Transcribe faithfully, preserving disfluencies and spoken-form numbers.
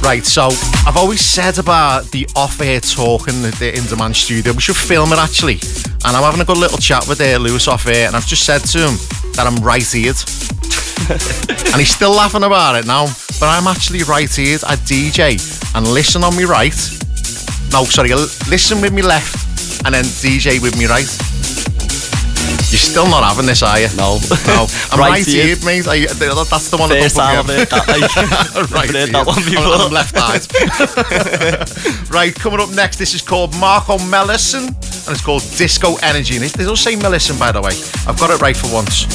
Right, so I've always said about the off-air talk in the, the In Demand studio. We should film it actually. And I'm having a good little chat with uh, Lewis off-air, and I've just said to him that I'm right-eared. And he's still laughing about it now. But I'm actually right-eared. I D J and listen on me right. No, sorry, listen with me left and then D J with me right. You're still not having this, are you? No. No. I'm Right right-eared, mate. I, that's the one First that don't put me time I've heard that, like, right, heard that one before. I'm left-eyed. Right, coming up next, this is called Marco Mellison, and it's called Disco Energy. And it does say Mellison, by the way. I've got it right for once.